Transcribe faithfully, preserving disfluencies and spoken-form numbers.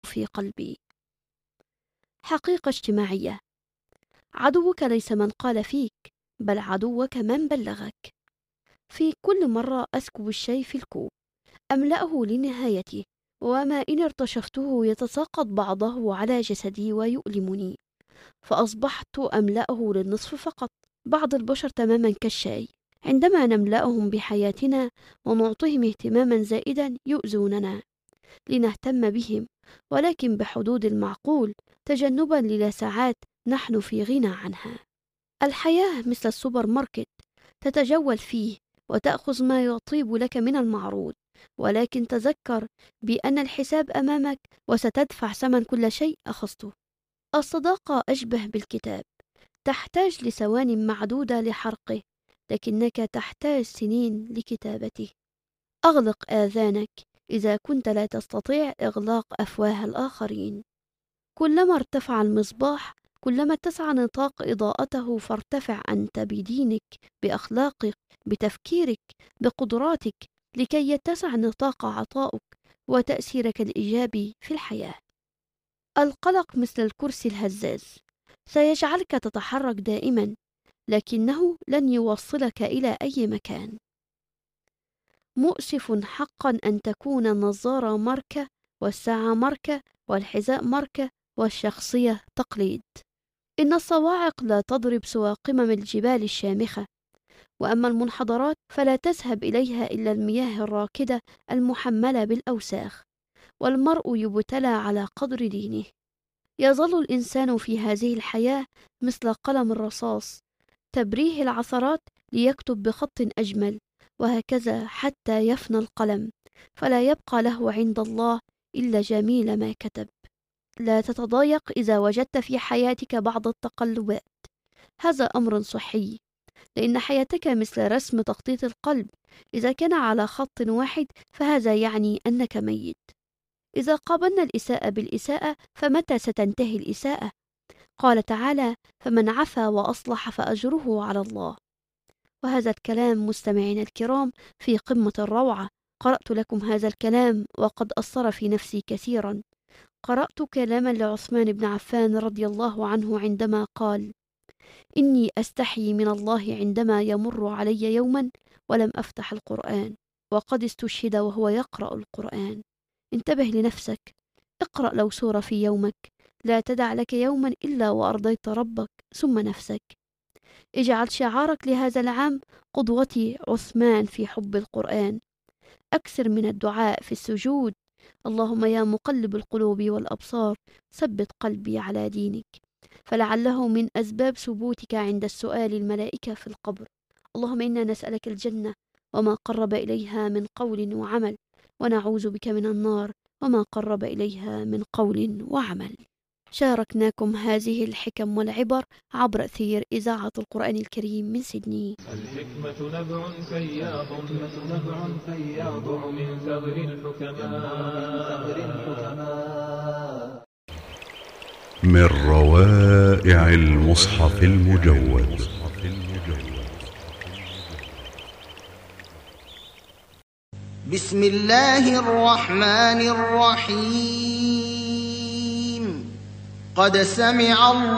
في قلبي. حقيقة اجتماعية: عدوك ليس من قال فيك، بل عدوك من بلغك. في كل مرة أسكب الشيء في الكوب أملأه لنهايته، وما إن ارتشفته يتساقط بعضه على جسدي ويؤلمني، فأصبحت أملأه للنصف فقط. بعض البشر تماما كالشاي، عندما نملأهم بحياتنا ونعطيهم اهتماما زائدا يؤذوننا لنهتم بهم، ولكن بحدود المعقول، تجنبا للساعات نحن في غنى عنها. الحياة مثل السوبر ماركت، تتجول فيه وتأخذ ما يطيب لك من المعروض، ولكن تذكر بأن الحساب أمامك وستدفع ثمن كل شيء أخذته. الصداقة أشبه بالكتاب، تحتاج لثوان معدودة لحرقه، لكنك تحتاج سنين لكتابته. أغلق آذانك إذا كنت لا تستطيع إغلاق أفواه الآخرين. كلما ارتفع المصباح كلما اتسع نطاق إضاءته، فارتفع أنت بدينك، بأخلاقك، بتفكيرك، بقدراتك، لكي يتسع نطاق عطائك وتأثيرك الإيجابي في الحياة. القلق مثل الكرسي الهزاز، سيجعلك تتحرك دائما، لكنه لن يوصلك إلى أي مكان. مؤسف حقا أن تكون النظارة ماركة، والساعة ماركة، والحذاء ماركة، والشخصية تقليد. إن الصواعق لا تضرب سوى قمم الجبال الشامخة، وأما المنحدرات فلا تذهب إليها إلا المياه الراكدة المحملة بالأوساخ. والمرء يبتلى على قدر دينه. يظل الإنسان في هذه الحياة مثل قلم الرصاص، تبريه العثرات ليكتب بخط أجمل، وهكذا حتى يفنى القلم، فلا يبقى له عند الله إلا جميل ما كتب. لا تتضايق إذا وجدت في حياتك بعض التقلبات، هذا أمر صحي، لأن حياتك مثل رسم تخطيط القلب، إذا كان على خط واحد فهذا يعني أنك ميت. إذا قابلنا الإساءة بالإساءة فمتى ستنتهي الإساءة؟ قال تعالى: فمن عفا وأصلح فأجره على الله. وهذا الكلام مستمعين الكرام في قمة الروعة. قرأت لكم هذا الكلام وقد أثر في نفسي كثيرا. قرأت كلاما لعثمان بن عفان رضي الله عنه عندما قال: إني أستحي من الله عندما يمر علي يوما ولم أفتح القرآن، وقد استشهد وهو يقرأ القرآن. انتبه لنفسك، اقرأ لو سورة في يومك، لا تدع لك يوما إلا وأرضيت ربك ثم نفسك. اجعل شعارك لهذا العام: قدوتي عثمان في حب القرآن. أكثر من الدعاء في السجود: اللهم يا مقلب القلوب والأبصار ثبت قلبي على دينك، فلعله من أسباب ثبوتك عند السؤال الملائكة في القبر. اللهم إنا نسألك الجنة وما قرب إليها من قول وعمل، ونعوذ بك من النار وما قرب إليها من قول وعمل. شاركناكم هذه الحكم والعبر عبر أثير إذاعة القرآن الكريم من سيدني. الحكمة نبع فياض نبع فياض من ثغر الحكماء، من روائع المصحف المجود. بسم الله الرحمن الرحيم. قد سمع الله